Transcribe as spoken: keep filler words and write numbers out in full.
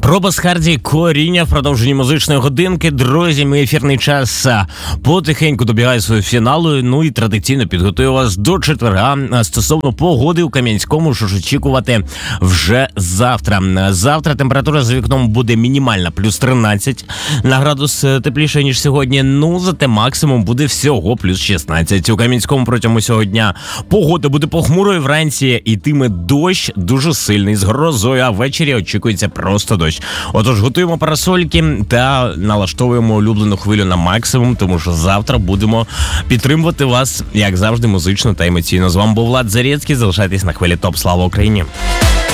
Робос Харді, коріння в продовженні музичної годинки. Друзі, мій ефірний час потихеньку добігає свого фіналу. Ну і традиційно підготую вас до четверга стосовно погоди у Кам'янському, що ж очікувати вже завтра. Завтра температура за вікном буде мінімальна, плюс тринадцять на градус тепліше, ніж сьогодні. Ну, зате максимум буде всього плюс шістнадцять. У Кам'янському протягом усього дня погода буде похмурою, вранці йтиме дощ дуже сильний з грозою, а ввечері очікується просто дощ. Отож, готуємо парасольки та налаштовуємо улюблену хвилю на максимум, тому що завтра будемо підтримувати вас, як завжди, музично та емоційно. З вами був Влад Зарецький. Залишайтесь на хвилі ТОП. Слава Україні!